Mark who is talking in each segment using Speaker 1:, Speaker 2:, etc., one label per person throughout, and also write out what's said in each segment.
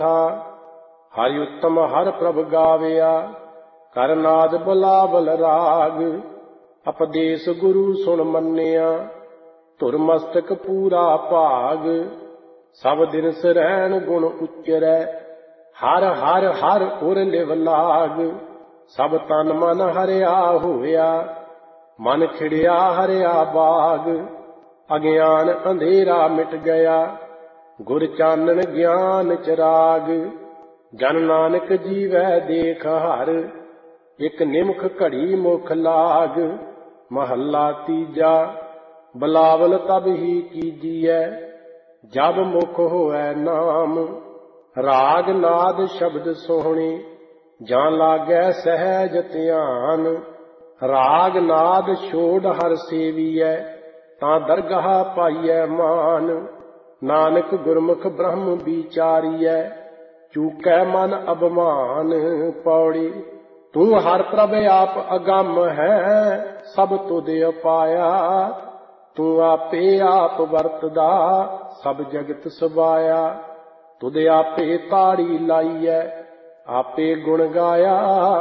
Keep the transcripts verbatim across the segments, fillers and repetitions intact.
Speaker 1: हरि उत्तम हर प्रभ गावया, करनाद बलावल राग। अपदेश गुरु सुन मन्निया, धुर मस्तक पूरा भाग। सब दिन सरैन गुण उच्चरै, हर हर हर उर लिव लाग। सब तन मन हरिया होया, मन खिड़िया हरिया बाग। अज्ञान अंधेरा मिट गया, गुर चानन ज्ञान चिराग। जन नानक जीवै देख हर, एक निमख घड़ी मुख लाग। महला तीजा, बिलावल तब ही कीजिए, जब मुख होए नाम। राग नाद शब्द सोहणी, जां लागै सहज ध्यान। राग नाद छोड़ हर सेवियै, तां दरगाह पाइयै मान। नानक गुरमुख ब्रह्म विचारियै, चूकै मन अभिमान। पौड़ी तू हर प्रभ आप अगम है, सब तुध उपाया। तू आपे आप वरतदा, सब जगत सबाया। तुध आपे ताड़ी लाइयै, आपे गुण गाया।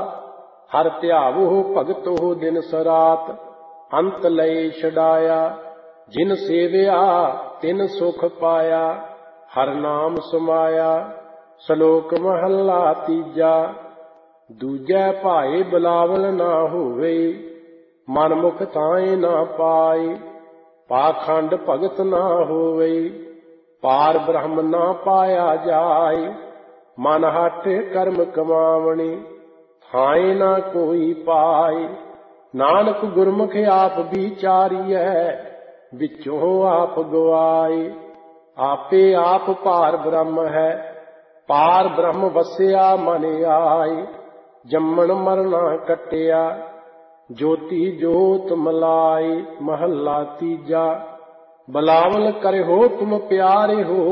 Speaker 1: हर ध्यावो भगतो दिन सरात, अंत लय छड़ाया। जिन सेविया तिन सुख पाया, हर नाम समाया। श्लोक महला तीजा। दूजै भाए बिलावल ना होवे, मन मुख ताए ना पाए। पाखंड भगत ना होवे, पार ब्रह्म ना पाया जाए। मन हट कर्म कमावणी, थाए ना कोई पाए। नानक गुरमुख आप विचारियै, विचों आप गवाए। आपे आप पार ब्रह्म है, पार ब्रह्म वसिया मन आए। जम्मन मरना कटिया, ज्योति जोत मलाए। महला तीजा। बिलावल करे हो तुम प्यारे हो,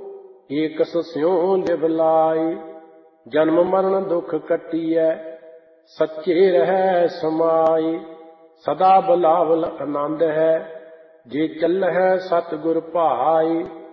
Speaker 1: एक स्यों लिव लाए। जन्म मरण दुख कटिए, सच्चे रह समाए। सदा बिलावल आनंद है, जे चल है सतगुर भाई।